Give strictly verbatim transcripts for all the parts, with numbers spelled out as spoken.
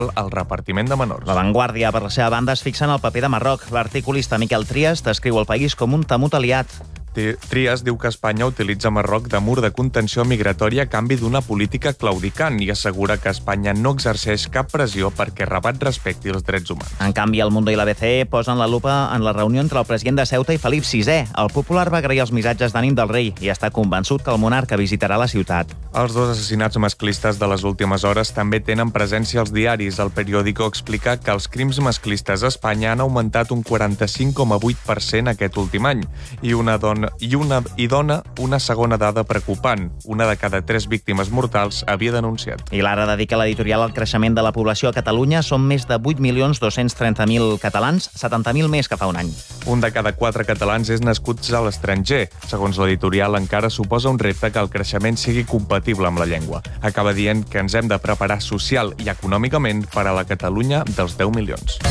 al repartiment de menors. La Vanguardia, per la seva banda, es fixa en el paper de Marroc. L'articulista Miquel Trias descriu el país com un temut aliat. Trias diu que Espanya utilitza Marroc de mur de contenció migratòria a canvi d'una política claudicant i assegura que Espanya no exerceix cap pressió perquè Rabat respecti els drets humans. En canvi, el Mundo i l'A B C posen la lupa en la reunió entre el president de Ceuta i Felip sisè. El Popular va agrair els missatges d'ànim del rei i està convençut que el monarca visitarà la ciutat. Els dos assassinats masclistes de les últimes hores també tenen presència als diaris. El periòdico explica que els crims masclistes a Espanya han augmentat un quaranta-cinc coma vuit per cent aquest últim any i una dona I, una, i dona una segona dada preocupant. Una de cada tres víctimes mortals havia denunciat. I l'Ara dedica l'editorial al creixement de la població a Catalunya. Són més de vuit milions dos-cents trenta mil catalans, setanta mil més que fa un any. Un de cada quatre catalans és nascuts a l'estranger. Segons l'editorial, encara suposa un repte que el creixement sigui compatible amb la llengua. Acaba dient que ens hem de preparar social i econòmicament per a la Catalunya dels deu milions.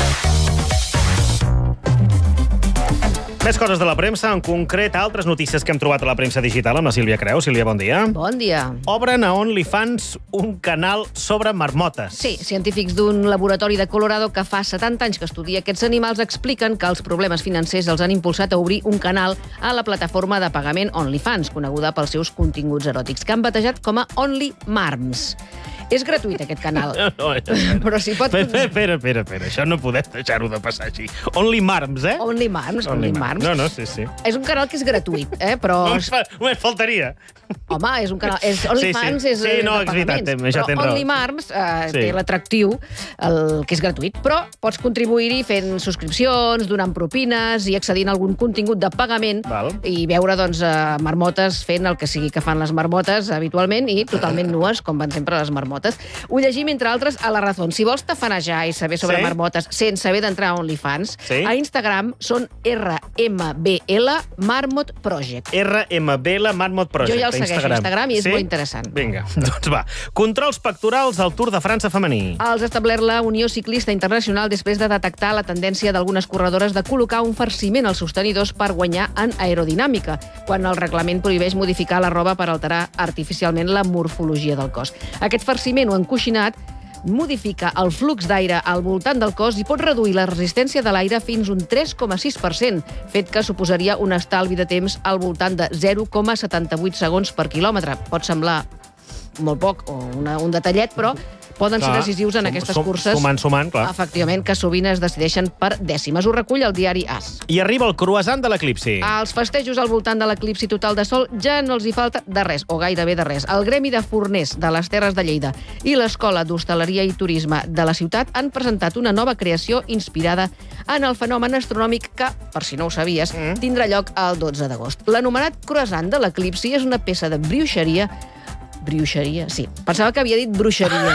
Més coses de la premsa, en concret altres notícies que hem trobat a la premsa digital amb la Sílvia Creu. Sílvia, bon dia. Bon dia. Obren a OnlyFans un canal sobre marmotes. Sí, científics d'un laboratori de Colorado que fa setanta anys que estudia aquests animals expliquen que els problemes financers els han impulsat a obrir un canal a la plataforma de pagament OnlyFans, coneguda pels seus continguts eròtics, que han batejat com a OnlyMarms. És gratuït, aquest canal. No, no, no. Però si pot... Espera, espera, espera, espera. Això no podem deixar-ho de passar així. OnlyMarms, eh? OnlyMarms, OnlyMarms. No, no, sí, sí. És un canal que és gratuït, eh? Però... No, fa... Només faltaria. Home, és un canal... És... OnlyFans sí, sí. és sí, no, de és veritat, pagaments. ja tens raó. Però OnlyMarms eh, Sí. té l'atractiu, el que és gratuït, però pots contribuir-hi fent subscripcions, donant propines i accedint a algun contingut de pagament. Val. I veure, doncs, eh, marmotes fent el que sigui que fan les marmotes habitualment i totalment nues, com van sempre les marmotes. Ho llegim, entre altres, a La Razón. Si vols tafanejar i saber sobre Sí? marmotes sense haver d'entrar a OnlyFans, Sí? a Instagram són R M B L Marmot Project. R M B L Marmot Project. Jo ja el a segueixo a Instagram i és Sí? molt interessant. Vinga, doncs va. Controls pectorals al Tour de França femení. Els ha establert la Unió Ciclista Internacional després de detectar la tendència d'algunes corredores de col·locar un farciment als sostenidors per guanyar en aerodinàmica, quan el reglament prohibeix modificar la roba per alterar artificialment la morfologia del cos. Aquest farciment o encoixinat modifica el flux d'aire al voltant del cos i pot reduir la resistència de l'aire fins un tres coma sis per cent, fet que suposaria un estalvi de temps al voltant de zero coma setanta-vuit segons per quilòmetre. Pot semblar molt poc o una, un detallet, però poden ser Clar, decisius en sum- aquestes sum- curses. sumant, sumant, clar. Efectivament, que sovint es decideixen per dècimes. Ho recull el diari As. I arriba el croissant de l'eclipsi. Els festejos al voltant de l'eclipsi total de sol ja no els hi falta de res, o gairebé de res. El Gremi de Forners de les Terres de Lleida i l'Escola d'Hostaleria i Turisme de la ciutat han presentat una nova creació inspirada en el fenomen astronòmic que, per si no ho sabies, Mm. tindrà lloc el dotze d'agost. L'anomenat croissant de l'eclipsi és una peça de brioixeria Brioixeria, sí. Pensava que havia dit bruixeria.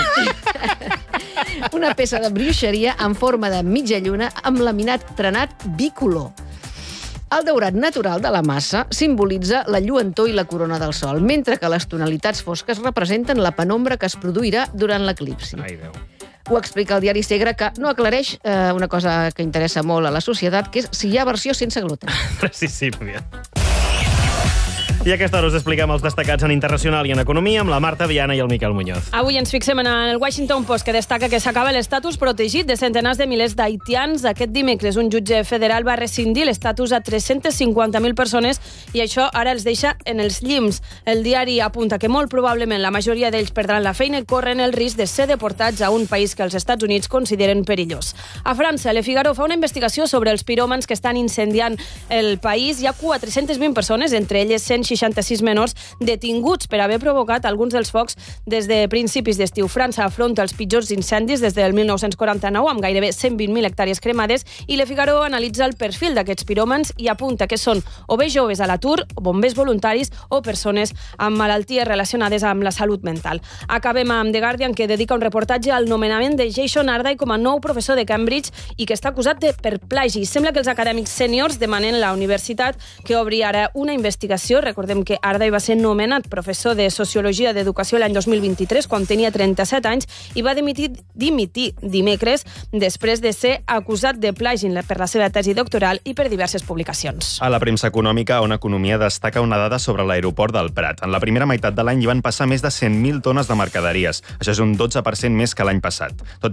Una peça de brioixeria en forma de mitja lluna amb laminat trenat bicolor. El daurat natural de la massa simbolitza la lluentor i la corona del sol, mentre que les tonalitats fosques representen la penombra que es produirà durant l'eclipsi. Ai, Déu. Ho explica el diari Segre, que no aclareix eh, una cosa que interessa molt a la societat, que és si hi ha versió sense gluten. Sí, Sílvia. I a aquesta hora us expliquem els destacats en internacional i en economia amb la Marta Viana i el Miquel Muñoz. Avui ens fixem en el Washington Post, que destaca que s'acaba l'estatus protegit de centenars de milers d'haitians. Aquest dimecres un jutge federal va rescindir l'estatus a tres-centes cinquanta mil persones i això ara els deixa en els llims. El diari apunta que molt probablement la majoria d'ells perdran la feina i corren el risc de ser deportats a un país que els Estats Units consideren perillós. A França, Le Figaro fa una investigació sobre els piròmans que estan incendiant el país. Hi ha quatre-centes vint persones, entre elles cent seixanta-sis menors, detinguts per haver provocat alguns dels focs des de principis d'estiu. França afronta els pitjors incendis des del mil nou-cents quaranta-nou, amb gairebé cent vint mil hectàrees cremades, i Le Figaro analitza el perfil d'aquests piròmans i apunta que són o bé joves a l'atur, bombers voluntaris o persones amb malalties relacionades amb la salut mental. Acabem amb The Guardian, que dedica un reportatge al nomenament de Jason Arday com a nou professor de Cambridge i que està acusat de per plagi. Sembla que els acadèmics sèniors demanen a la universitat que obri ara una investigació. Recordem Recordem que Ardai va ser nomenat professor de Sociologia d'Educació l'any dos mil vint-i-tres, quan tenia trenta-set anys, i va dimitir, dimitir dimecres després de ser acusat de plagi per la seva tesi doctoral i per diverses publicacions. A la premsa econòmica, On Economia destaca una dada sobre l'aeroport del Prat. En la primera meitat de l'any hi van passar més de cent mil tones de mercaderies. Això és un dotze per cent més que l'any passat. Tot